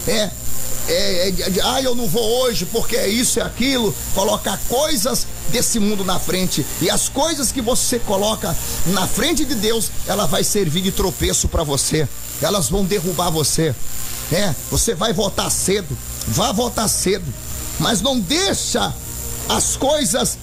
eu não vou hoje porque é isso, é aquilo, colocar coisas desse mundo na frente, e as coisas que você coloca na frente de Deus, ela vai servir de tropeço para você, elas vão derrubar você. Você vai votar cedo, vá votar cedo, mas não deixa as coisas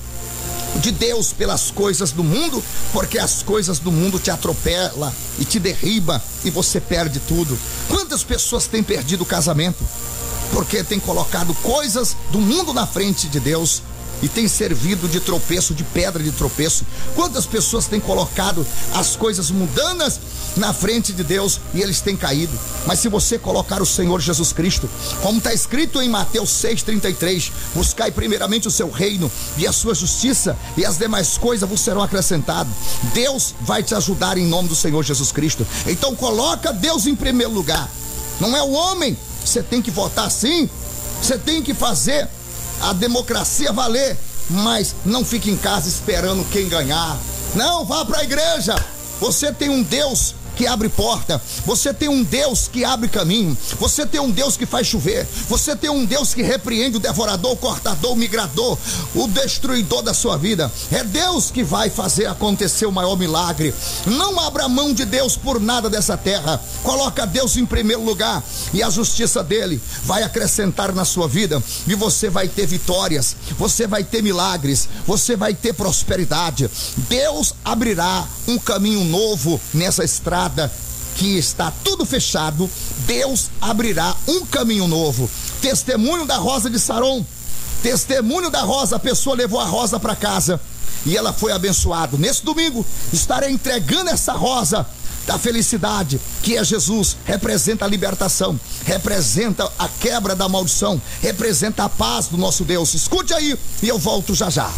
de Deus pelas coisas do mundo, porque as coisas do mundo te atropelam e te derriba e você perde tudo. Quantas pessoas têm perdido o casamento porque tem colocado coisas do mundo na frente de Deus e tem servido de tropeço, de pedra de tropeço? Quantas pessoas têm colocado as coisas mundanas na frente de Deus e eles têm caído? Mas se você colocar o Senhor Jesus Cristo, como está escrito em Mateus 6,33, buscai primeiramente o seu reino e a sua justiça, e as demais coisas vos serão acrescentadas. Deus vai te ajudar em nome do Senhor Jesus Cristo. Então coloca Deus em primeiro lugar, não é o homem. Você tem que votar sim, você tem que fazer a democracia valer, mas não fique em casa esperando quem ganhar. Não, vá para a igreja. Você tem um Deus que abre porta, você tem um Deus que abre caminho, você tem um Deus que faz chover, você tem um Deus que repreende o devorador, o cortador, o migrador, o destruidor da sua vida. É Deus que vai fazer acontecer o maior milagre. Não abra mão de Deus por nada dessa terra. Coloca Deus em primeiro lugar e a justiça dele vai acrescentar na sua vida, e você vai ter vitórias, você vai ter milagres, você vai ter prosperidade. Deus abrirá um caminho novo nessa estrada que está tudo fechado. Deus abrirá um caminho novo. Testemunho da rosa de Saron, testemunho da rosa. A pessoa levou a rosa para casa e ela foi abençoada. Nesse domingo estarei entregando essa rosa da felicidade, que é Jesus. Representa a libertação, representa a quebra da maldição, representa a paz do nosso Deus. Escute aí e eu volto já já.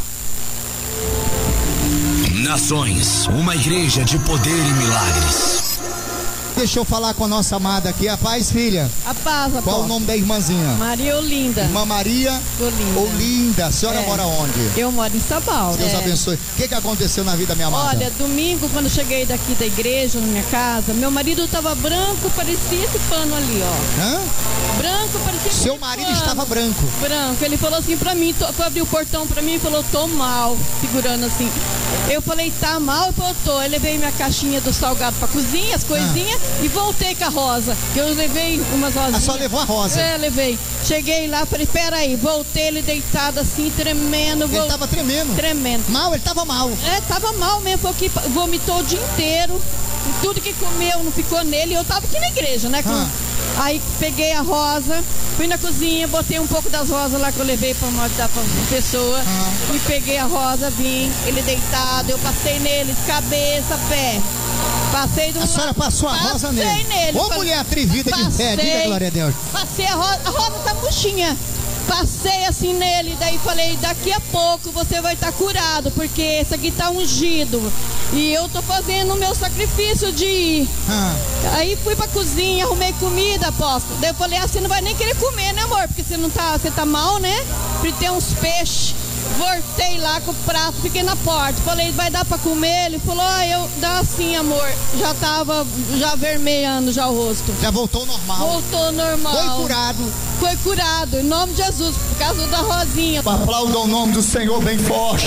Nações, uma igreja de poder e milagres. Deixa eu falar com a nossa amada aqui. A paz, filha. A paz, apóstolo. Qual o nome da irmãzinha? Maria Olinda. Irmã Maria Olinda. A senhora mora onde? Eu moro em Sabal. Deus abençoe. O que aconteceu na vida, minha amada? Olha, domingo, quando eu cheguei daqui da igreja, na minha casa, meu marido estava branco, parecia esse pano ali, ó. Hã? Branco, parecia esse Seu marido pano. estava branco. Branco. Ele falou assim pra mim, foi abrir o portão pra mim e falou, tô mal, segurando assim. Eu falei, tá mal? Ele falou, tô. Eu levei minha caixinha do salgado pra cozinha, as coisinhas, e voltei com a rosa. Eu levei umas rosinhas. Só levou a rosa? Levei. Cheguei lá, falei, peraí, voltei, ele deitado assim, tremendo. Ele tava tremendo? Tremendo. Mal? Ele tava mal? Tava mal mesmo, porque vomitou o dia inteiro. Tudo que comeu não ficou nele. Eu tava aqui na igreja, né? Aí peguei a rosa, fui na cozinha, botei um pouco das rosas lá que eu levei pra dar pra pessoa. E peguei a rosa, vim, ele deitado, eu passei nele, cabeça, pé. Passei do lado. A senhora passou a rosa nele? Passei nele. Ô, mulher atrevida de fé, diga glória a Deus. Passei a rosa tá murchinha. Passei assim nele, daí falei, daqui a pouco você vai estar curado, porque esse aqui tá ungido. E eu tô fazendo o meu sacrifício de ir. Aí fui pra cozinha, arrumei comida, apóstolo. Daí eu falei, você não vai nem querer comer, né, amor? Porque você tá mal, né? Fritei uns peixes. Voltei lá com o prato, fiquei na porta. Falei, vai dar pra comer? Ele falou, dá sim, amor. Já tava vermelhando já o rosto. Já voltou normal? Voltou normal. Foi curado? Foi curado, em nome de Jesus, por causa da rosinha. Aplauda o nome do Senhor bem forte.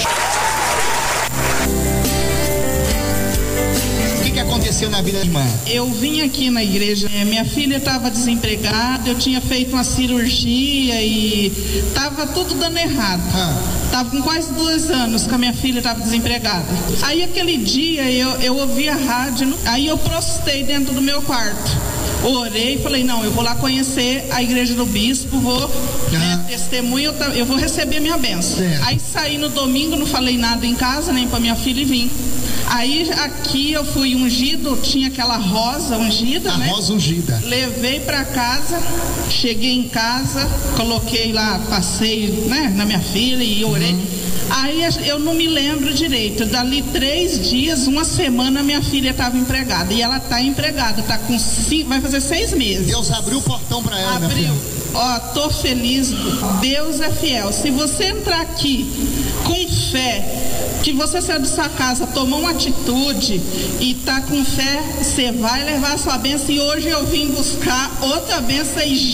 O que aconteceu na vida da irmã? Eu vim aqui na igreja, minha filha estava desempregada, eu tinha feito uma cirurgia e estava tudo dando errado. Estava com quase 2 anos que a minha filha estava desempregada. Aí aquele dia eu ouvi a rádio, aí eu prostei dentro do meu quarto. Orei e falei, não, eu vou lá conhecer a igreja do bispo, vou testemunho, eu vou receber minha bênção. Aí saí no domingo, não falei nada em casa, nem pra minha filha, e vim. Aí aqui eu fui ungido, tinha aquela rosa ungida, né? Rosa ungida. Levei pra casa, cheguei em casa, coloquei lá, passei, né, na minha filha e orei. Aí eu não me lembro direito, dali 3 dias, 1 semana, minha filha estava empregada. E ela está empregada, tá com vai fazer 6 meses. Deus abriu o portão para ela. Abriu. Tô feliz, Deus é fiel. Se você entrar aqui com fé, que você saiu de sua casa, tomou uma atitude e tá com fé, você vai levar a sua bênção. E hoje eu vim buscar outra bênção e